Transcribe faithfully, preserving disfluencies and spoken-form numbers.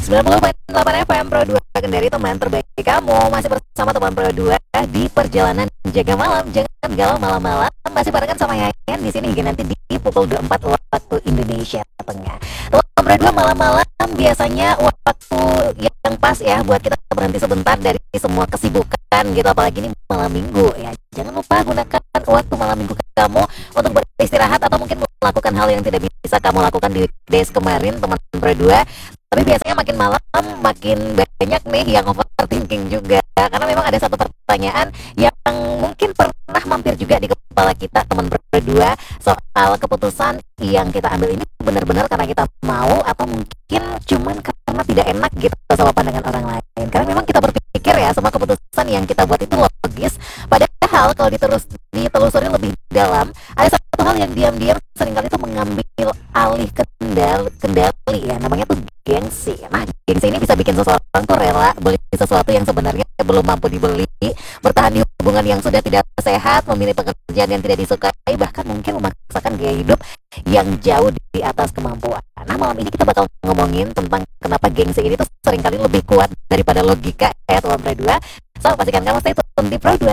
sembilan puluh koma delapan F M Pro dua Kendari, teman terbaik kamu. Masih bersama teman Pro dua di perjalanan jaga malam. Jangan galau malam-malam. Masih barengan sama Yayan di sini hingga nanti di pukul dua puluh empat waktu Indonesia Tengah. Teman Pro dua malam-malam biasanya waktu yang pas ya buat kita berhenti sebentar dari semua kesibukan gitu, apalagi ini malam minggu ya. Jangan lupa gunakan waktu malam minggu kamu untuk beristirahat atau mungkin melakukan hal yang tidak bisa kamu lakukan di days kemarin, teman Pro dua. Tapi biasanya makin malam makin banyak nih yang overthinking juga, karena memang ada satu pertanyaan yang mungkin pernah mampir juga di kepala kita, teman berdua, soal keputusan yang kita ambil ini benar-benar karena kita mau atau mungkin cuman karena tidak enak gitu sama pandangan orang lain. Karena memang kita berpikir ya semua keputusan yang kita buat itu logis, padahal kalau diterus ditelusuri lebih dalam, ada satu hal yang diam-diam seringkali itu mengambil alih kendali, kendali ya, namanya tuh gengsi. Nah, gengsi ini bisa bikin seseorang tuh rela beli sesuatu yang sebenarnya belum mampu dibeli, bertahan di hubungan yang sudah tidak sehat, memilih pekerjaan yang tidak disukai, bahkan mungkin memaksakan gaya hidup yang jauh di atas kemampuan. Nah, malam ini kita bakal ngomongin tentang kenapa gengsi ini tuh seringkali lebih kuat daripada logika ya, teman Pro dua. So, pastikan kamu stay tune di Pro dua.